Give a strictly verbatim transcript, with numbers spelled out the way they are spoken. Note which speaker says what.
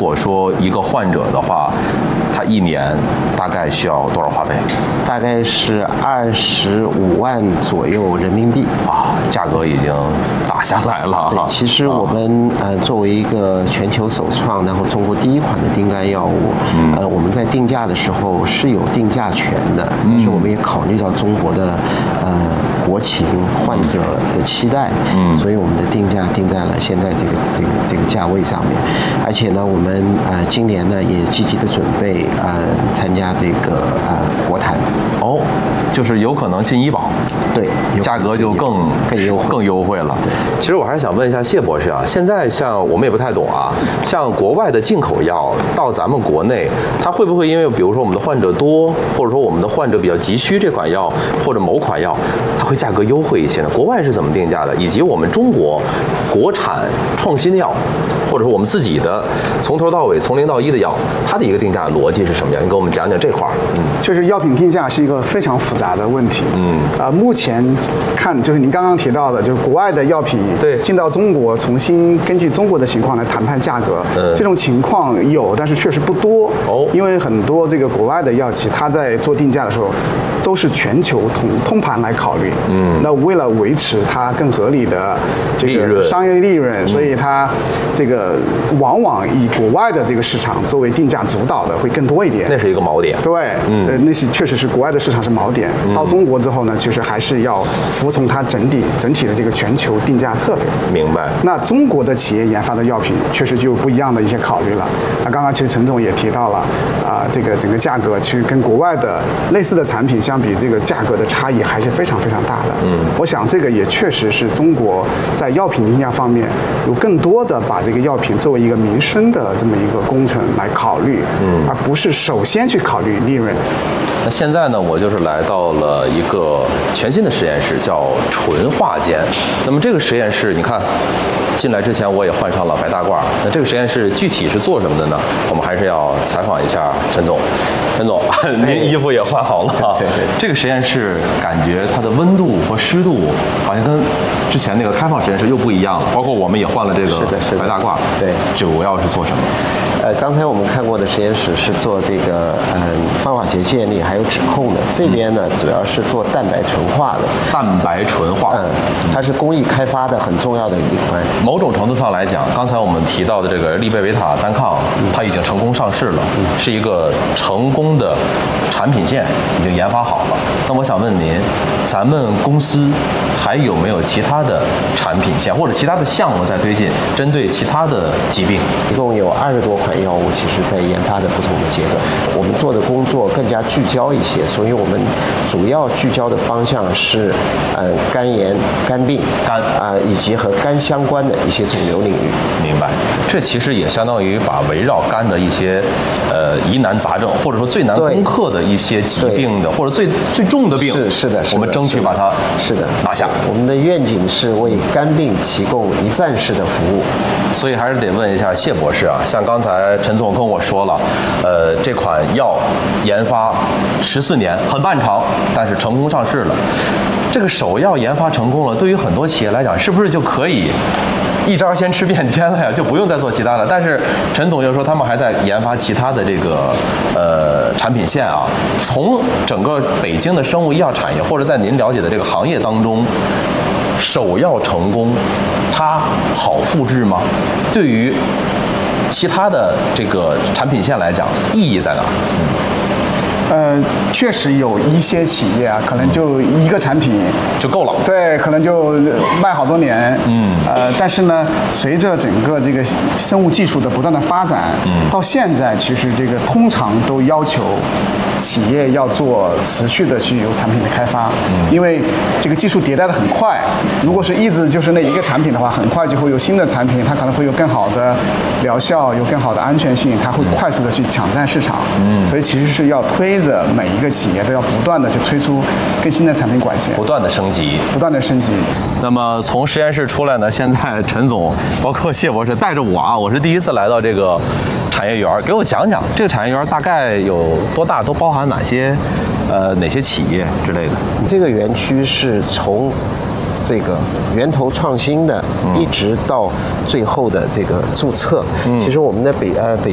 Speaker 1: 果说一个患者的话，他一年大概需要多少花费？
Speaker 2: 大概是二十五万左右人民币
Speaker 1: 啊，价格已经打下来了。
Speaker 2: 对，其实我们、啊、呃作为一个全球首创，然后中国第一款的丁肝药物，嗯、呃我们在定价的时候是有定价权的，但是我们也考虑到中国的呃国情、患者的期待，嗯，所以我们的定价定在了现在这个这个这个价位上面。而且呢，我们呃今年呢也积极的准备呃参加这个呃国谈。
Speaker 1: 哦，就是有可能进医保，
Speaker 2: 对，
Speaker 1: 价格就更
Speaker 2: 更优惠
Speaker 1: 更优惠了。其实我还是想问一下谢博士啊，现在像我们也不太懂啊，像国外的进口药到咱们国内，它会不会因为比如说我们的患者多，或者说我们的患者比较急需这款药或者某款药，它会价格优惠一些呢？国外是怎么定价的？以及我们中国国产创新药，或者说我们自己的从头到尾从零到一的药，它的一个定价逻辑是什么样？你给我们讲讲这块儿。
Speaker 3: 嗯，就是药品定价是一个非常复杂的问题。嗯，啊、呃，目前看就是您刚刚提到的，就是国外的药品
Speaker 1: 对
Speaker 3: 进到中国，重新根据中国的情况来谈判价格。嗯，这种情况有，但是确实不多。哦，因为很多这个国外的药企，它在做定价的时候，都是全球通通盘来考虑。嗯，那为了维持它更合理的这个商业利润，所以它这个往往以国外的这个市场作为定价主导的会更多一点。
Speaker 1: 那是一个锚点。
Speaker 3: 对，嗯，呃、那是确实是国外的市场是锚点。嗯、到中国之后呢，其实还是要服从它整体整体的这个全球定价策略。
Speaker 1: 明白。
Speaker 3: 那中国的企业研发的药品确实就有不一样的一些考虑了。那刚刚其实陈总也提到了，啊、呃，这个整个价格其实跟国外的类似的产品相比，这个价格的差异还是非常非常大的。嗯，我想这个也确实是中国在药品定价方面有更多的把这个药品作为一个民生的这么一个工程来考虑，嗯，而不是首先去考虑利润。
Speaker 1: 那现在呢，我就是来到了一个全新的实验室，叫纯化间。那么这个实验室，你看，进来之前我也换上了白大褂。那这个实验室具体是做什么的呢？我们还是要采访一下陈总。陈总，您衣服也换好了。
Speaker 2: 对对。
Speaker 1: 这个实验室感觉它的温度和湿度好像跟之前那个开放实验室又不一样了。包括我们也换了这个白大褂。
Speaker 2: 对。
Speaker 1: 主要是做什么？
Speaker 2: 呃，刚才我们看过的实验室是做这个嗯方法学建立还有指控的，这边呢主要是做蛋白纯化的。
Speaker 1: 蛋白纯化，
Speaker 2: 嗯，它是工艺开发的很重要的一环。
Speaker 1: 某种程度上来讲，刚才我们提到的这个利贝维塔单抗，它已经成功上市了，是一个成功的产品线，已经研发好了。那我想问您，咱们公司还有没有其他的产品线或者其他的项目在推进，针对其他的疾病？
Speaker 2: 一共有二十多款药物，其实在研发的不同的阶段。我们做的工作更加聚焦一些，所以我们主要聚焦的方向是呃肝炎、肝病、
Speaker 1: 肝
Speaker 2: 啊、呃、以及和肝相关的一些肿瘤领域。
Speaker 1: 明白，这其实也相当于把围绕肝的一些呃疑难杂症，或者说最难攻克的一些疾病的，或者最最重的病，
Speaker 2: 是是的，
Speaker 1: 我们争取把它
Speaker 2: 是的
Speaker 1: 拿下。
Speaker 2: 我们的愿景是为肝病提供一站式的服务。
Speaker 1: 所以还是得问一下谢博士啊，像刚才陈总跟我说了，呃，这款药研发十四年，很漫长，但是成功上市了。这个首药研发成功了，对于很多企业来讲，是不是就可以一招先吃遍天了呀？就不用再做其他的。但是陈总又说，他们还在研发其他的这个呃产品线啊。从整个北京的生物医药产业，或者在您了解的这个行业当中，首药成功，它好复制吗？对于其他的这个产品线来讲，意义在哪？嗯。
Speaker 3: 呃，确实有一些企业啊，可能就一个产品
Speaker 1: 就够了，
Speaker 3: 对，可能就卖好多年，嗯，呃，但是呢，随着整个这个生物技术的不断的发展，嗯，到现在其实这个通常都要求企业要做持续的去有产品的开发，嗯，因为这个技术迭代的很快，如果是一直就是那一个产品的话，很快就会有新的产品，它可能会有更好的疗效，有更好的安全性，它会快速的去抢占市场，嗯，所以其实是要推着每一个企业都要不断的去推出更新的产品管线，
Speaker 1: 不断的升级，
Speaker 3: 不断的升级。
Speaker 1: 那么从实验室出来呢，现在陈总包括谢博士带着我啊，我是第一次来到这个产业园，给我讲讲这个产业园大概有多大，都包含哪些呃哪些企业之类的。
Speaker 2: 这个园区是从这个源头创新的，嗯、一直到最后的这个注册。嗯、其实我们的北呃北